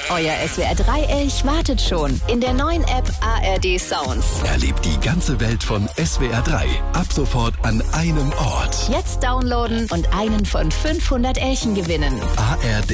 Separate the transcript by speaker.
Speaker 1: Euer SWR 3 Elch wartet schon in der neuen App ARD Sounds.
Speaker 2: Erlebt die ganze Welt von SWR 3 ab sofort an einem Ort.
Speaker 1: Jetzt downloaden und einen von 500 Elchen gewinnen.
Speaker 2: ARD